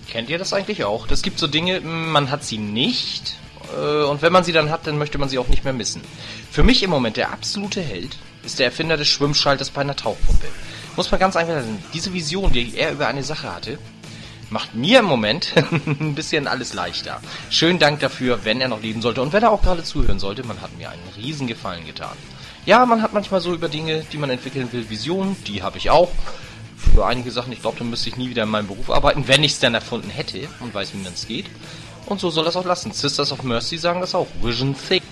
Kennt ihr das eigentlich auch? Das gibt so Dinge, man hat sie nicht und wenn man sie dann hat, dann möchte man sie auch nicht mehr missen. Für mich im Moment der absolute Held ist der Erfinder des Schwimmschalters bei einer Tauchpumpe. Muss man ganz einfach sagen, diese Vision, die er über eine Sache hatte, macht mir im Moment ein bisschen alles leichter. Schönen Dank dafür, wenn er noch leben sollte und wenn er auch gerade zuhören sollte, man hat mir einen riesen Gefallen getan. Ja, man hat manchmal so über Dinge, die man entwickeln will, Visionen, die habe ich auch. Für einige Sachen, ich glaube, dann müsste ich nie wieder in meinem Beruf arbeiten, wenn ich es dann erfunden hätte und weiß, wie man es geht. Und so soll das auch lassen. Sisters of Mercy sagen das auch. Vision Thick.